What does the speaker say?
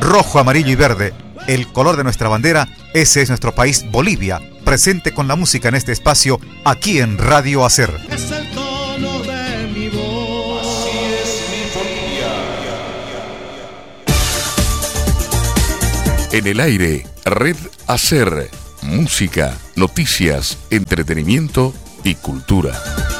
rojo, amarillo y verde, el color de nuestra bandera. Ese es nuestro país, Bolivia, presente con la música en este espacio, aquí en Radio Hacer. Es el tono de mi voz. Así es mi Bolivia. En el aire, Red Hacer. Música, noticias, entretenimiento y cultura.